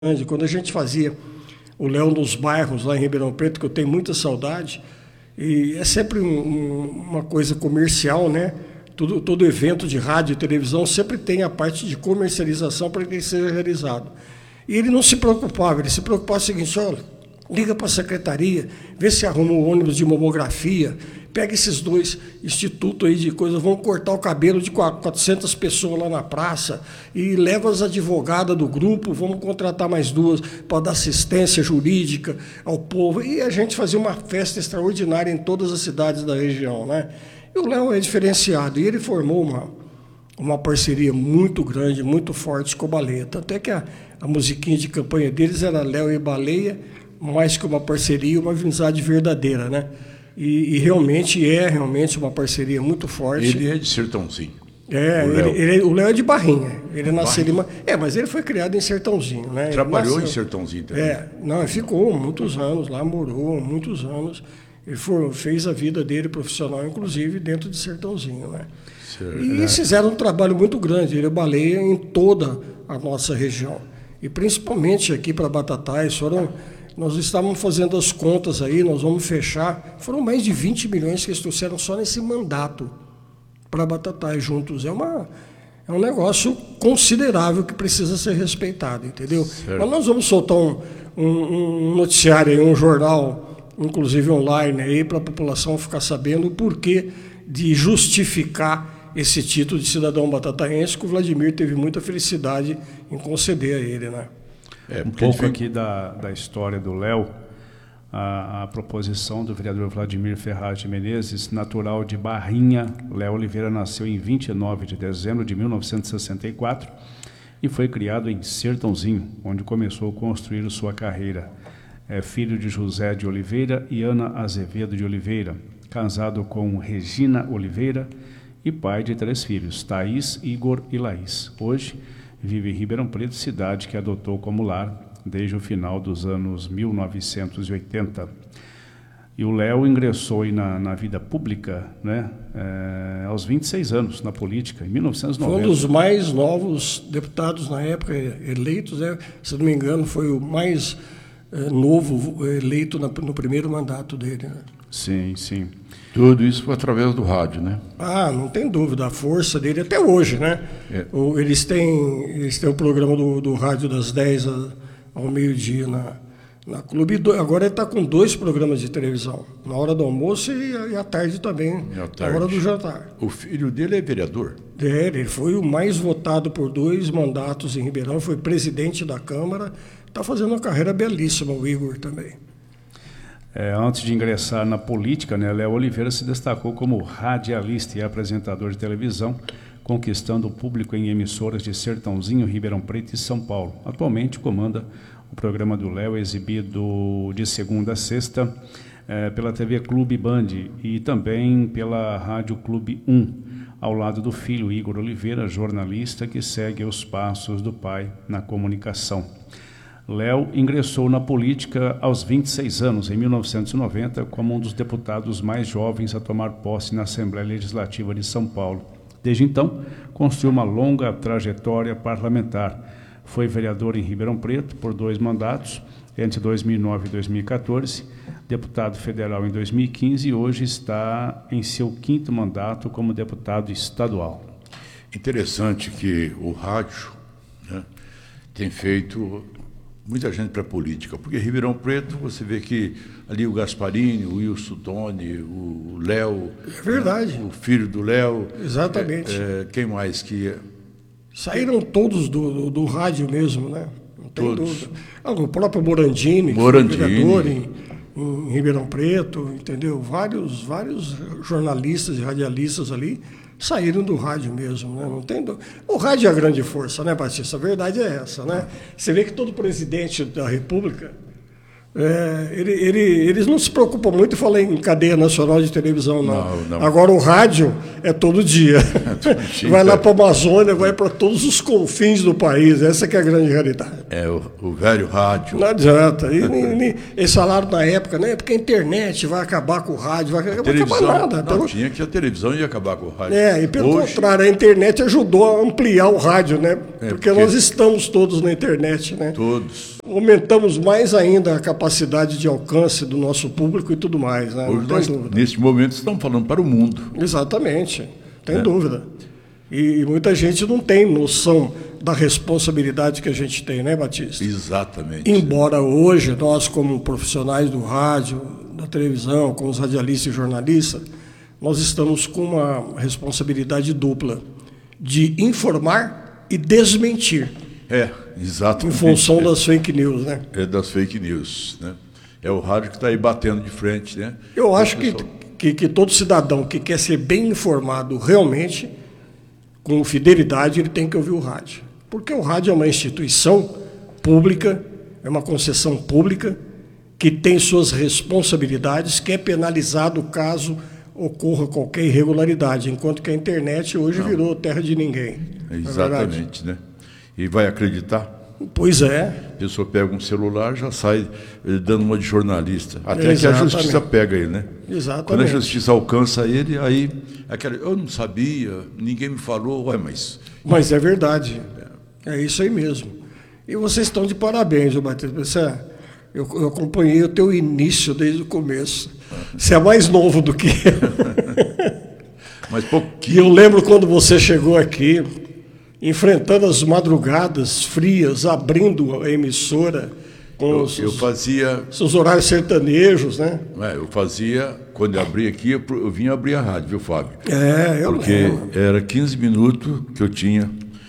Quando a gente fazia o Leão nos Bairros, lá em Ribeirão Preto, que eu tenho muita saudade, e é sempre uma coisa comercial, né? Todo evento de rádio e televisão sempre tem a parte de comercialização para que ele seja realizado. E ele não se preocupava, ele se preocupava com o seguinte: olha, liga para a secretaria, vê se arruma um ônibus de mamografia, pega esses dois institutos aí de coisas, vão cortar o cabelo de 400 pessoas lá na praça e leva as advogadas do grupo, vamos contratar mais duas para dar assistência jurídica ao povo. E a gente fazia uma festa extraordinária em todas as cidades da região, né? E o Léo é diferenciado, e ele formou uma parceria muito grande, muito forte com o Baleia. Tanto é que a musiquinha de campanha deles era Léo e Baleia, mais que uma parceria, uma amizade verdadeira, né? E realmente uma parceria muito forte. Ele é de Sertãozinho. O Léo é de Barrinha. Ele nasceu mas ele foi criado em Sertãozinho, né? Trabalhou em Sertãozinho também. Ele ficou muitos anos lá, morou muitos anos. Ele fez a vida dele profissional, inclusive, dentro de Sertãozinho, né? E eles fizeram um trabalho muito grande, ele e o Baleia, em toda a nossa região. E principalmente aqui para Batatais, nós estávamos fazendo as contas aí, nós vamos fechar, foram mais de 20 milhões que eles trouxeram só nesse mandato para Batatais juntos. É um negócio considerável que precisa ser respeitado, entendeu? Certo. Mas nós vamos soltar um noticiário aí, um jornal, inclusive online, aí para a população ficar sabendo o porquê de justificar esse título de cidadão batataense, que o Vladimir teve muita felicidade em conceder a ele, né? Um pouco aqui da história do Léo, a proposição do vereador Vladimir Ferraz de Menezes, natural de Barrinha. Léo Oliveira nasceu em 29 de dezembro de 1964 e foi criado em Sertãozinho, onde começou a construir sua carreira. É filho de José de Oliveira e Ana Azevedo de Oliveira, casado com Regina Oliveira e pai de 3 filhos, Thaís, Igor e Laís. Hoje vive em Ribeirão Preto, cidade que adotou como lar desde o final dos anos 1980. E o Léo ingressou aí na vida pública, né, aos 26 anos, na política, em 1990. Foi um dos mais novos deputados na época eleitos, né? Se não me engano, foi o mais novo eleito no primeiro mandato dele, né? Sim, sim. Tudo isso foi através do rádio, né? Não tem dúvida, a força dele até hoje, né? Eles têm o programa do rádio das 10 ao meio-dia na Clube 2. Agora ele está com 2 programas de televisão, na hora do almoço e à tarde também, na hora do jantar. O filho dele é vereador? Ele foi o mais votado por 2 mandatos em Ribeirão, foi presidente da Câmara, está fazendo uma carreira belíssima, o Igor também. Antes de ingressar na política, né, Léo Oliveira se destacou como radialista e apresentador de televisão, conquistando o público em emissoras de Sertãozinho, Ribeirão Preto e São Paulo. Atualmente comanda o programa do Léo, exibido de segunda a sexta pela TV Clube Band e também pela Rádio Clube 1, ao lado do filho Igor Oliveira, jornalista que segue os passos do pai na comunicação. Léo ingressou na política aos 26 anos, em 1990, como um dos deputados mais jovens a tomar posse na Assembleia Legislativa de São Paulo. Desde então, construiu uma longa trajetória parlamentar. Foi vereador em Ribeirão Preto por 2 mandatos, entre 2009 e 2014, deputado federal em 2015 e hoje está em seu 5º mandato como deputado estadual. Interessante que o rádio, né, tem feito muita gente para a política, porque Ribeirão Preto, você vê que ali o Gasparini, o Wilson Toni, o Léo... É verdade. O filho do Léo... Exatamente. Quem mais que... Saíram todos do rádio mesmo, né? Não tem dúvida. O próprio Morandini, que foi vereador em Ribeirão Preto, entendeu? Vários jornalistas e radialistas ali saíram do rádio mesmo, né? Não tem dúvida. O rádio é a grande força, né, Batista? A verdade é essa, né? Você vê que todo presidente da República, Eles não se preocupam muito em falar em cadeia nacional de televisão, não. Não. Agora, o rádio é todo dia. Vai lá para a Amazônia, vai para todos os confins do país. Essa que é a grande realidade. É o velho rádio. Não adianta. Eles falaram na época, né? Porque a internet vai acabar com o rádio. Vai acabar nada. Não, tinha que a televisão ia acabar com o rádio. E pelo contrário, a internet ajudou a ampliar o rádio, né? Porque nós estamos todos na internet, né? Todos. Aumentamos mais ainda a capacidade de alcance do nosso público e tudo mais, né? Hoje nós, neste momento, estamos falando para o mundo. Exatamente, tem dúvida. E muita gente não tem noção da responsabilidade que a gente tem, né, Batista? Exatamente. Embora hoje nós, como profissionais do rádio, da televisão, como os radialistas e jornalistas, nós estamos com uma responsabilidade dupla de informar e desmentir. Exatamente. Em função das fake news, né? Das fake news, né? É o rádio que está aí batendo de frente, né? Eu acho que todo cidadão que quer ser bem informado realmente, com fidelidade, ele tem que ouvir o rádio. Porque o rádio é uma instituição pública, é uma concessão pública, que tem suas responsabilidades, que é penalizado caso ocorra qualquer irregularidade, enquanto que a internet hoje virou terra de ninguém. Exatamente, né? E vai acreditar? Pois é. A pessoa pega um celular, já sai dando uma de jornalista. Até que a justiça pega ele, né? Exatamente. Quando a justiça alcança ele, aí eu não sabia, ninguém me falou, Mas é verdade. É isso aí mesmo. E vocês estão de parabéns, Batista. Eu acompanhei o teu início desde o começo. Você é mais novo do que eu. Mas pouquinho. E eu lembro quando você chegou aqui, enfrentando as madrugadas frias, abrindo a emissora com seus horários sertanejos, né? Eu fazia, quando eu abri aqui, eu vinha abrir a rádio, viu, Fábio? Porque lembro. Era 15 minutos que eu tinha,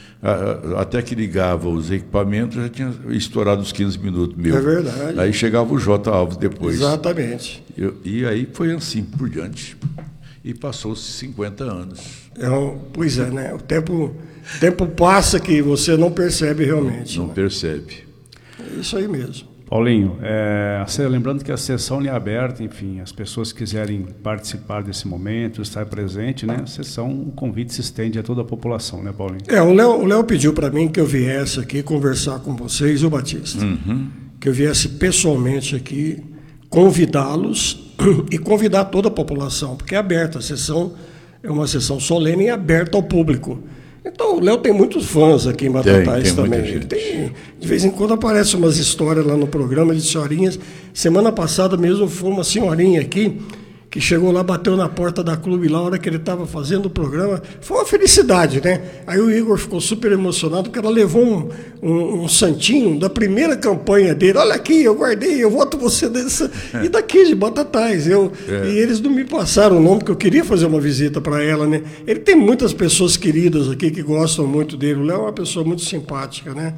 até que ligava os equipamentos, já tinha estourado os 15 minutos meus. É verdade. Aí chegava o J. Alves depois. Exatamente. E aí foi assim por diante. E passou-se 50 anos. Pois é, né? O tempo passa que você não percebe realmente. Não percebe. É isso aí mesmo. Paulinho, lembrando que a sessão é aberta, enfim, as pessoas que quiserem participar desse momento, estar presente, né? A sessão, o convite se estende a toda a população, né, Paulinho? O Léo pediu para mim que eu viesse aqui conversar com vocês, o Batista. Que eu viesse pessoalmente aqui, convidá-los e convidar toda a população, porque é aberta, a sessão é uma sessão solene e aberta ao público. Então, o Léo tem muitos fãs aqui em Batatais também. De vez em quando aparecem umas histórias lá no programa de senhorinhas. Semana passada mesmo foi uma senhorinha aqui que chegou lá, bateu na porta da clube lá, na hora que ele estava fazendo o programa. Foi uma felicidade, né? Aí o Igor ficou super emocionado, porque ela levou um santinho da primeira campanha dele. Olha aqui, eu guardei, eu voto você dessa. E daqui de Batatais. E eles não me passaram o nome, porque eu queria fazer uma visita para ela, né? Ele tem muitas pessoas queridas aqui que gostam muito dele. O Léo é uma pessoa muito simpática, né?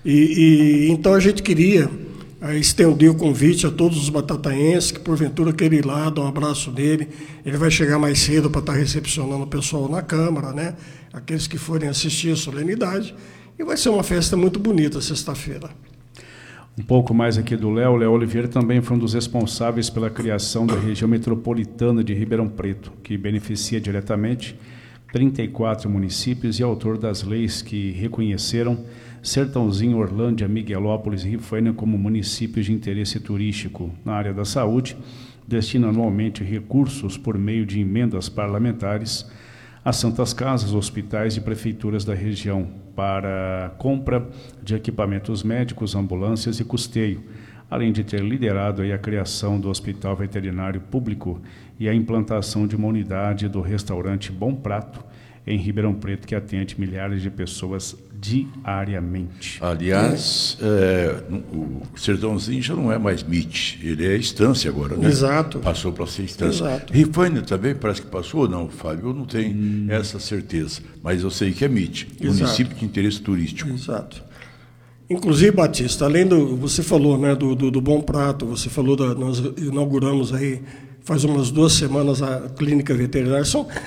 Então a gente queria estender o convite a todos os batataenses que porventura querem ir lá, dar um abraço nele. Ele vai chegar mais cedo para estar recepcionando o pessoal na Câmara, né? Aqueles que forem assistir a solenidade. E vai ser uma festa muito bonita sexta-feira. Um pouco mais aqui do Léo. Léo Oliveira também foi um dos responsáveis pela criação da região metropolitana de Ribeirão Preto, que beneficia diretamente 34 municípios e autor das leis que reconheceram Sertãozinho, Orlândia, Miguelópolis e Rifaina como municípios de interesse turístico na área da saúde, destina anualmente recursos por meio de emendas parlamentares às santas casas, hospitais e prefeituras da região para compra de equipamentos médicos, ambulâncias e custeio, além de ter liderado a criação do Hospital Veterinário Público e a implantação de uma unidade do restaurante Bom Prato em Ribeirão Preto, que atende milhares de pessoas diariamente. Aliás, o Sertãozinho já não é mais MIT, ele é Estância agora, né? Exato. Passou para ser Estância. Exato. Rifaina também parece que passou ou não, Fábio? Eu não tenho essa certeza, mas eu sei que é MIT, município de interesse turístico. Exato. Inclusive, Batista, além você falou, né, do Bom Prato, você falou nós inauguramos aí faz umas 2 semanas a clínica veterinária.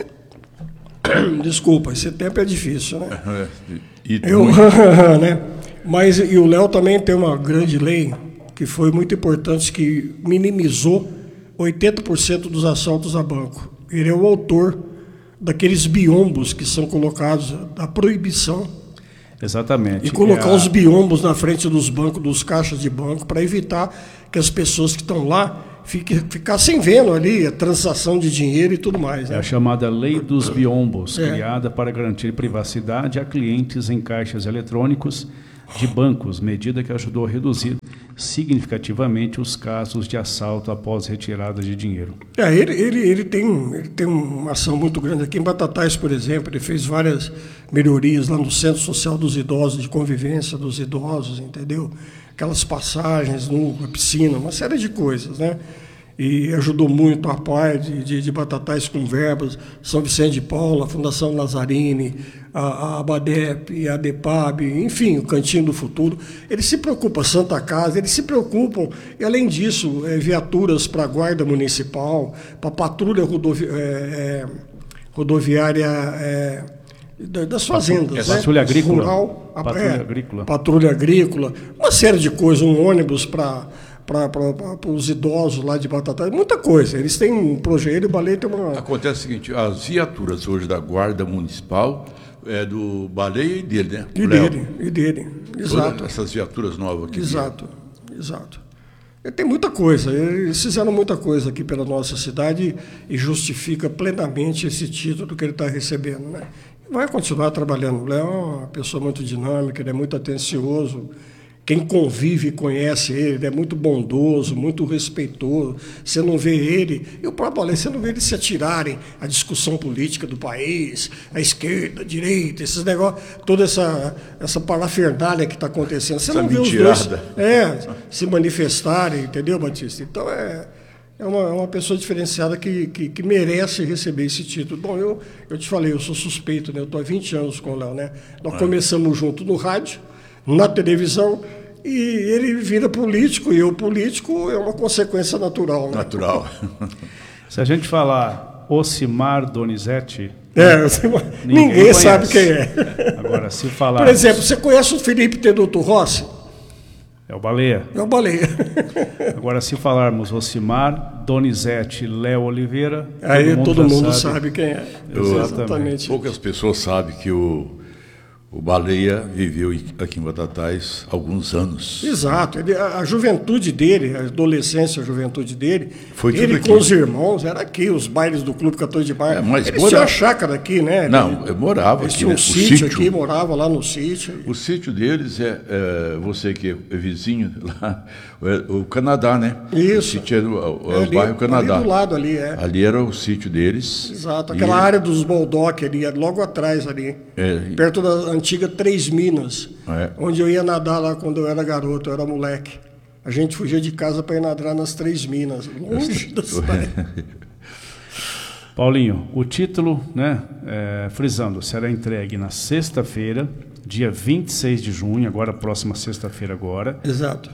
Desculpa, esse tempo é difícil, né? Né? Mas o Léo também tem uma grande lei, que foi muito importante, que minimizou 80% dos assaltos a banco. Ele é o autor daqueles biombos que são colocados, da proibição. Exatamente. E colocar os biombos na frente dos bancos, dos caixas de banco, para evitar que as pessoas que estão lá ficassem vendo ali a transação de dinheiro e tudo mais. Né? É a chamada Lei dos Biombos, criada para garantir privacidade a clientes em caixas eletrônicos de bancos, medida que ajudou a reduzir significativamente os casos de assalto após retirada de dinheiro. Ele tem uma ação muito grande aqui em Batatais, por exemplo. Ele fez várias melhorias lá no Centro Social dos Idosos, de convivência dos idosos, entendeu? Aquelas passagens na piscina, uma série de coisas, né? E ajudou muito a PAI de Batatais com verbas, São Vicente de Paula, a Fundação Lazzarini, a ABADEP, a DEPAB, enfim, o Cantinho do Futuro. Eles se preocupam, Santa Casa, eles se preocupam, e além disso, viaturas para a Guarda Municipal, para a Patrulha Rodoviária das Fazendas. Patrulha Agrícola. Rural, Agrícola. Patrulha Agrícola, uma série de coisas, um ônibus para os idosos lá de Batatais, muita coisa. Eles têm um projeto, o Baleia tem uma... Acontece o seguinte, as viaturas hoje da Guarda Municipal é do Baleia e dele, né? E dele, exato. Todas essas viaturas novas aqui. Exato. Tem muita coisa, eles fizeram muita coisa aqui pela nossa cidade e justifica plenamente esse título que ele está recebendo, né? Vai continuar trabalhando. O Léo é uma pessoa muito dinâmica, ele é muito atencioso. Quem convive e conhece ele é muito bondoso, muito respeitoso. Você não vê ele, e o próprio Baleia, você não vê eles se atirarem a discussão política do país, a esquerda, a direita, esses negócios, toda essa parafernália que está acontecendo. Você não vê os dois se manifestarem, entendeu, Batista? Então é uma pessoa diferenciada que merece receber esse título. Bom, eu te falei, eu sou suspeito, né? Eu estou há 20 anos com o Léo, né? Nós começamos junto no rádio, na televisão, e ele vira político, e eu político é uma consequência natural. Né? Natural. Se a gente falar Ocimar Donizete, ninguém sabe quem é. Agora, se falar... Por exemplo, você conhece o Felipe Teodoto Rossi? É o Baleia. É o Baleia. Agora, se falarmos Ocimar, Donizete, Léo Oliveira... Aí todo mundo sabe quem é. Exatamente. Poucas pessoas sabem que o Baleia viveu aqui em Batatais há alguns anos. Exato. A juventude dele, a adolescência, a juventude dele, foi ele tudo com aqui. os irmãos, era aqui, os bailes do Clube 14 de Maio. Eles tinham a chácara aqui, né? Não, eu morava eles aqui. Eles tinham um sítio aqui, morava lá no sítio. O sítio deles você que é vizinho lá, o Canadá, né? Isso. O sítio era o bairro Canadá. Ali do lado ali, Ali era o sítio deles. Exato, aquela área dos Boldock ali, logo atrás ali. Perto da antiga Três Minas, onde eu ia nadar lá quando eu era garoto, eu era moleque. A gente fugia de casa para ir nadar nas Três Minas, longe da cidade. Paulinho, o título, né, frisando, será entregue na sexta-feira, dia 26 de junho, agora próxima sexta-feira agora. Exato.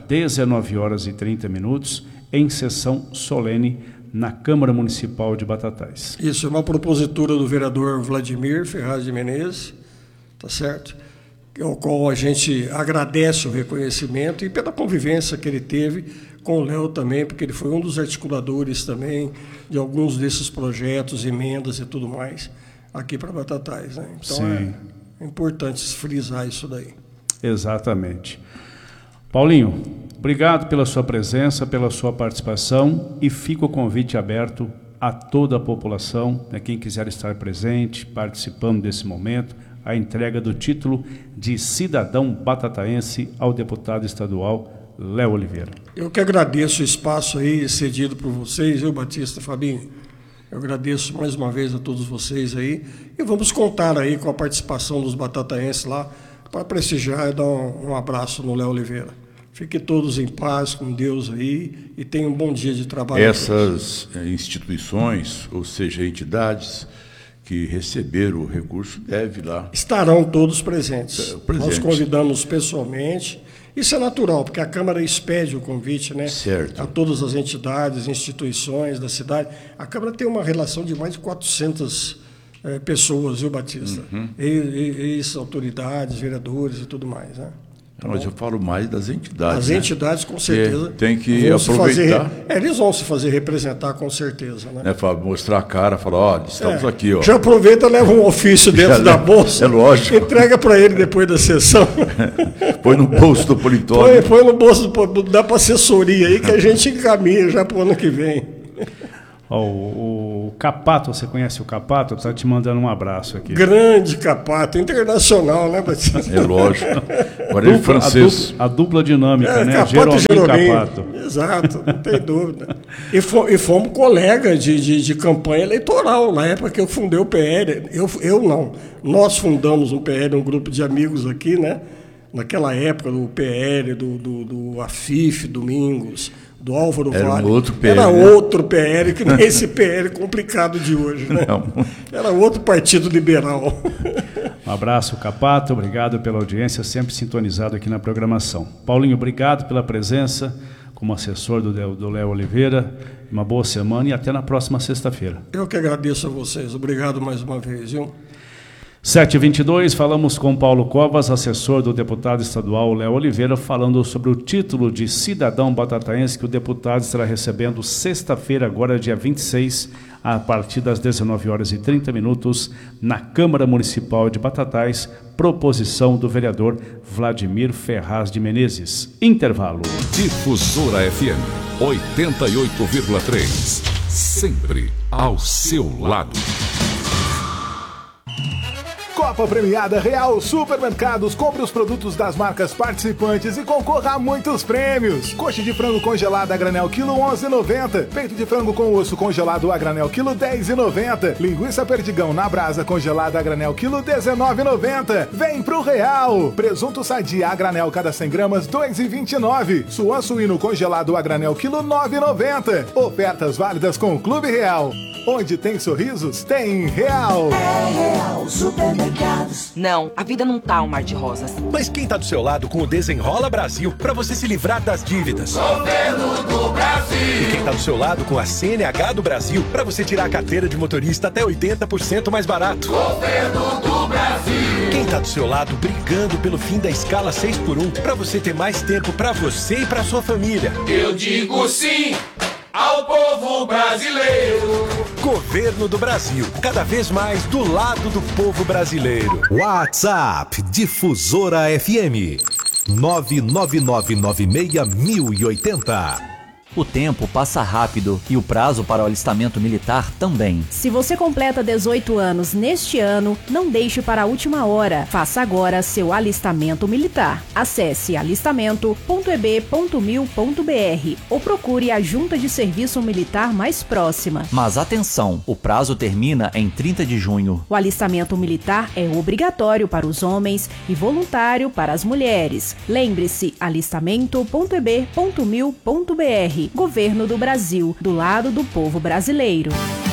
19h30, em sessão solene na Câmara Municipal de Batatais. Isso, é uma propositura do vereador Vladimir Ferraz de Menezes, tá certo? Ao qual a gente agradece o reconhecimento e pela convivência que ele teve com o Léo também, porque ele foi um dos articuladores também de alguns desses projetos, emendas e tudo mais aqui para Batatais, né? Então é importante frisar isso daí. Exatamente. Paulinho, obrigado pela sua presença, pela sua participação e fica o convite aberto a toda a população, né, quem quiser estar presente, participando desse momento, a entrega do título de cidadão batataense ao deputado estadual Léo Oliveira. Eu que agradeço o espaço aí cedido por vocês, eu, Batista, Fabinho. Eu agradeço mais uma vez a todos vocês aí e vamos contar aí com a participação dos batataenses lá para prestigiar e dar um abraço no Léo Oliveira. Fiquem todos em paz com Deus aí e tenham um bom dia de trabalho. Essas instituições, ou seja, entidades que receberam o recurso, deve lá. Estarão todos presentes. Nós convidamos pessoalmente. Isso é natural, porque a Câmara expede o convite, né? Certo. A todas as entidades, instituições da cidade. A Câmara tem uma relação de mais de 400 pessoas, viu, Batista? Ex-autoridades, vereadores e tudo mais, né? Mas eu falo mais das entidades. As entidades, com certeza. Tem que aproveitar. Eles vão se fazer representar, com certeza. Né? Para mostrar a cara, falar, olha, estamos aqui. Ó. Já aproveita, leva um ofício dentro da bolsa. É lógico. Entrega para ele depois da sessão. Põe no bolso do politório. Põe no bolso, dá para assessoria aí que a gente encaminha já para o ano que vem. O Capato, você conhece o Capato? Está te mandando um abraço aqui. Grande Capato, internacional, né, Batista? É lógico. Agora ele é francês. A dupla dinâmica, né? Capato Jeromim Capato. Exato, não tem dúvida. E fomos colegas de campanha eleitoral, na época que eu fundei o PL. Eu não. Nós fundamos um PL, um grupo de amigos aqui, né? Naquela época, do PL, do Afif Domingos, do Álvaro Vale. Era outro PL, que nem esse PL complicado de hoje, né? Era outro partido liberal. Um abraço, Capato, obrigado pela audiência, sempre sintonizado aqui na programação. Paulinho, obrigado pela presença como assessor do Léo Oliveira. Uma boa semana e até na próxima sexta-feira. Eu que agradeço a vocês. Obrigado mais uma vez, viu? 7h22, falamos com Paulo Covas, assessor do deputado estadual Léo Oliveira, falando sobre o título de cidadão batataense que o deputado estará recebendo sexta-feira, agora dia 26, a partir das 19h30, na Câmara Municipal de Batatais, proposição do vereador Vladimir Ferraz de Menezes. Intervalo. Difusora FM 88,3, sempre ao seu lado. Copa Premiada Real Supermercados. Compre os produtos das marcas participantes e concorra a muitos prêmios. Coxa de frango congelada a granel quilo 11,90. Peito de frango com osso congelado a granel quilo 10,90. Linguiça perdigão na brasa congelada a granel quilo 19,90. Vem pro Real. Presunto sadia a granel cada 100 gramas 2,29. Suã suíno congelado a granel quilo 9,90. Ofertas válidas com o Clube Real. Onde tem sorrisos, tem Real. É Real Supermercados. Não, a vida não tá um mar de rosas. Mas quem tá do seu lado com o Desenrola Brasil pra você se livrar das dívidas? Governo do Brasil. E quem tá do seu lado com a CNH do Brasil pra você tirar a carteira de motorista até 80% mais barato? Governo do Brasil. Quem tá do seu lado brigando pelo fim da escala 6x1 pra você ter mais tempo pra você e pra sua família? Eu digo sim ao povo brasileiro. Governo do Brasil, cada vez mais do lado do povo brasileiro. WhatsApp Difusora FM 999961080. O tempo passa rápido e o prazo para o alistamento militar também. Se você completa 18 anos neste ano, não deixe para a última hora. Faça agora seu alistamento militar. Acesse alistamento.eb.mil.br ou procure a Junta de Serviço Militar mais próxima. Mas atenção, o prazo termina em 30 de junho. O alistamento militar é obrigatório para os homens e voluntário para as mulheres. Lembre-se, alistamento.eb.mil.br. Governo do Brasil, do lado do povo brasileiro.